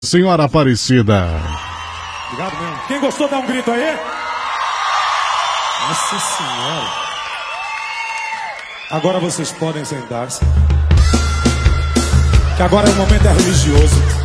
Senhora Aparecida. Obrigado mesmo. Quem gostou, dá um grito aí. Nossa Senhora. Agora vocês podem sentar-se. Que agora o momento é religioso.